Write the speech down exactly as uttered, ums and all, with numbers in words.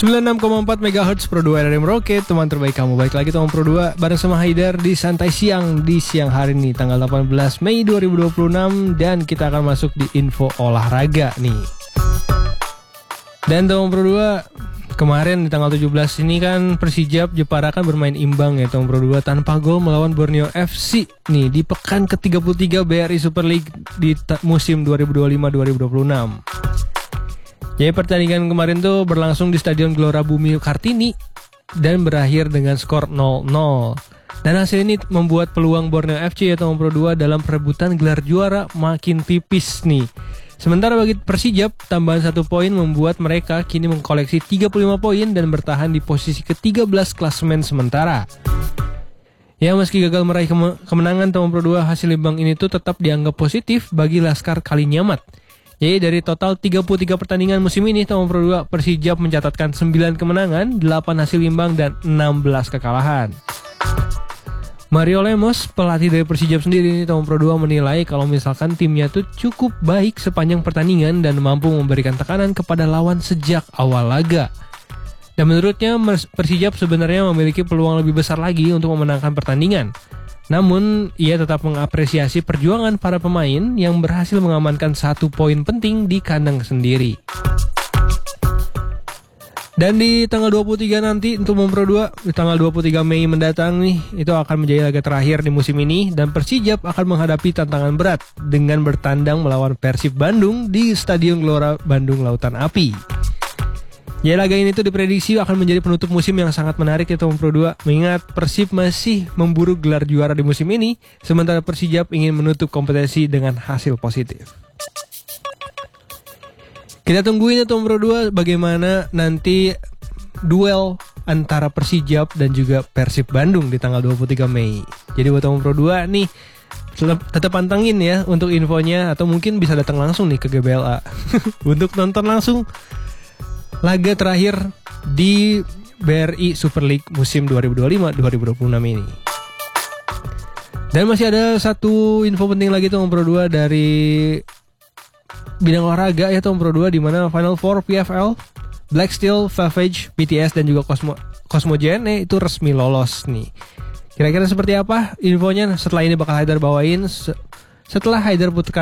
sembilan puluh enam koma empat megahertz Pro dua R R M Rocket, teman terbaik kamu. Baik lagi teman Pro dua bareng sama Haidar di Santai Siang di siang hari ini tanggal delapan belas Mei dua ribu dua puluh enam, dan kita akan masuk di info olahraga nih. Dan teman Pro dua, kemarin di tanggal tujuh belas ini kan Persijap Jepara kan bermain imbang ya teman Pro dua tanpa gol melawan Borneo F C nih di pekan ke tiga puluh tiga B R I Super League di ta- musim dua ribu dua puluh lima dua ribu dua puluh enam. Jadi pertandingan kemarin tuh berlangsung di Stadion Gelora Bumi Kartini dan berakhir dengan skor nol nol. Dan hasil ini membuat peluang Borneo F C atau Pro dua dalam perebutan gelar juara makin tipis nih. Sementara bagi Persijap, tambahan satu poin membuat mereka kini mengkoleksi tiga puluh lima poin dan bertahan di posisi ke tiga belas klasemen sementara. Ya, meski gagal meraih kemenangan teman Pro dua, hasil imbang ini tuh tetap dianggap positif bagi Laskar Kalinyamat. Jadi dari total tiga puluh tiga pertandingan musim ini teman Pro dua, Persijap mencatatkan sembilan kemenangan, delapan hasil imbang dan enam belas kekalahan. Mario Lemos, pelatih dari Persijap sendiri ini teman Pro dua, menilai kalau misalkan timnya tuh cukup baik sepanjang pertandingan dan mampu memberikan tekanan kepada lawan sejak awal laga. Dan menurutnya Persijap sebenarnya memiliki peluang lebih besar lagi untuk memenangkan pertandingan. Namun, ia tetap mengapresiasi perjuangan para pemain yang berhasil mengamankan satu poin penting di kandang sendiri. Dan di tanggal dua puluh tiga nanti untuk Pro dua, di tanggal dua puluh tiga Mei mendatang nih, itu akan menjadi laga terakhir di musim ini dan Persijap akan menghadapi tantangan berat dengan bertandang melawan Persib Bandung di Stadion Gelora Bandung Lautan Api. Ya, laga ini tuh diprediksi akan menjadi penutup musim yang sangat menarik ya teman Pro dua, mengingat Persib masih memburu gelar juara di musim ini, sementara Persijap ingin menutup kompetisi dengan hasil positif. Kita tungguin ya teman Pro dua bagaimana nanti duel antara Persijap dan juga Persib Bandung di tanggal dua puluh tiga Mei. Jadi buat teman Pro dua nih, tetap pantengin ya untuk infonya, atau mungkin bisa datang langsung nih ke G B L A untuk nonton langsung laga terakhir di B R I Super League musim dua ribu dua puluh lima dua ribu dua puluh enam ini. Dan masih ada satu info penting lagi tuh Pro dua dari bidang olahraga ya tuh Pro dua, di mana Final Four P F L, Black Steel, Savage, B T S dan juga Cosmo Cosmo J N E itu resmi lolos nih. Kira-kira seperti apa infonya? Setelah ini bakal Haidar bawain setelah Haidar putarkan